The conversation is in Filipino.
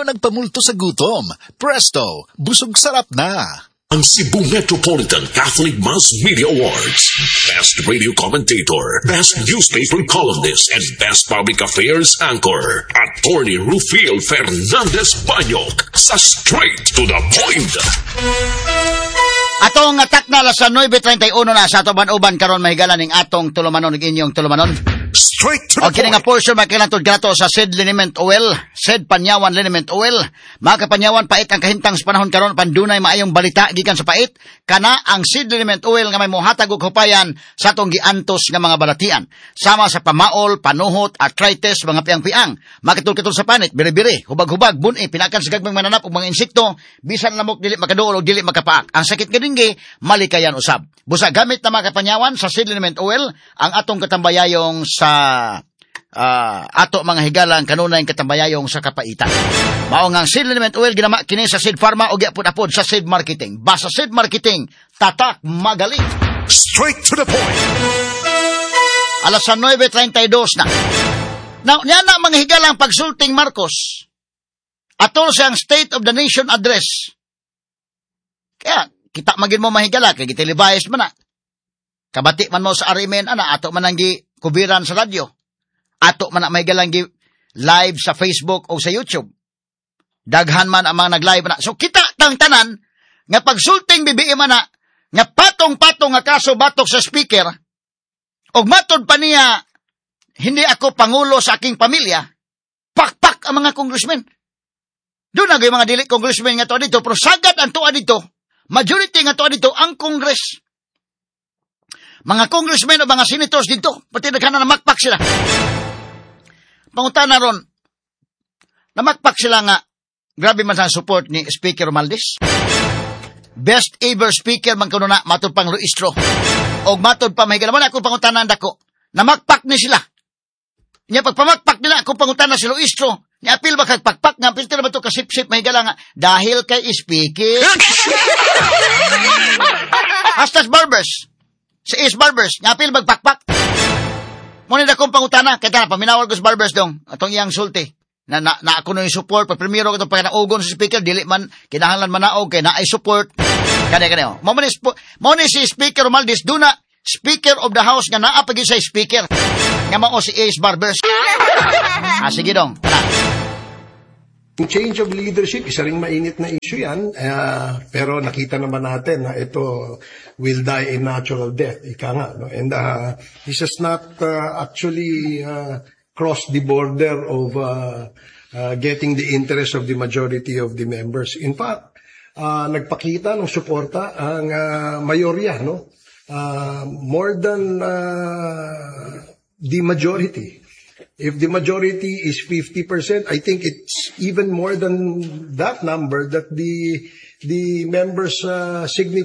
tayo nagpamulto sa gutom. Presto, busog sarap na. Ang Cebu Metropolitan Catholic Mass Media Awards. Best Radio Commentator, Best Newspaper Columnist, and Best Public Affairs Anchor. Attorney Rufil Fernandez Banyok sa Straight to the Point. Atong atak na alas 9:31 na sa ato ban-uban karon mahigalan ning atong tulumanon ug inyong tulumanon. Straight to the Okay nga portion makilantud gato sa Sid Liniment Oil, Sid Panyawan Liniment Oil. Mga kapanyawan, pait ang kahintang sa panahon karon, pandunay maayong balita gikan sa pait. Kana ang Sid Liniment Oil nga may mohatag og hupayan sa atong giantos nga mga balatian. Sama sa pamaol, panuhot, arthritis, mga piang-piang, makitul-kitul sa panit, biri-biri, hubag-hubag, buni, pinakan sa gagmang mananap ug mga insekto, bisan lamok dili makaduol ug dili makapaak. Ang sakit kadinggi malikayan usab. Busa gamit na mga kapanyawan sa Sid Liniment Oil ang atong katambayayong sa ato mga higalang kanunay katambayayong sa kapaitan. Mao nga Sid Liniment Oil ginama kini sa Sid Pharma ug apod sa Sid Marketing. Basta Sid Marketing, tatak magaling. Straight to the point. Alas 9:32 na. Now, niya na mga higalang pagsulting Marcos. Atol siyang State of the Nation address. Kaya, kita magin mo mahigala, kaya gitilibayas man na. Kabati man mo sa Arimen, ato man ang kubiran sa radyo. Ato man ang mahigalang live sa Facebook o sa YouTube. Daghan man ang mga nag-live na. So, kita tang tanan, nga pagsulting bibi man na, nga patong-patong nga kaso batok sa speaker, og matod pa niya, hindi ako pangulo sa aking pamilya, pakpak ang mga congressmen. Doon na mga dili congressmen nga to dito, pero sagad ang tuwa dito, majority nga tuwa dito, ang Congress. Mga congressmen o mga senators dito, pati nagkana na makpak sila. Pangunta na ron, namakpak sila nga, grabe man sa support ni Speaker Romualdez. Best ever speaker man kuno na, matod pang Luistro. O matod pa mahigala man ako pangutanan dako, namakpak ni sila. Nya pagpamakpak nila ako pangutanan si Luistro, ni apil ba kagpakpak nga apil tira ba to kasip-sip mahigala nga dahil kay speaker. Hasta Barbers. Si Ace Barbers, nga apil magpakpak. Muna na akong pangutana, kaya na paminawal ko sa Barbers dong, atong iyang sulti. Na ako na yung support, pa primero ko itong pagkanaugon sa speaker, dili man, kinahanglan manaog, kaya na ay support. Kaya. Mo ni si Speaker Romualdez, doon na, Speaker of the House, nga naapagin sa speaker. Nga mao si Ace Barbers. Sige dong, Change of leadership, isa ring mainit na issue yan, pero nakita naman natin na ito will die a natural death, ika nga. No? And this has not actually crossed the border of getting the interest of the majority of the members. In fact, nagpakita ng suporta ang mayorya, no? More than the majority. If the majority is 50%, I think it's even more than that number that the members signify.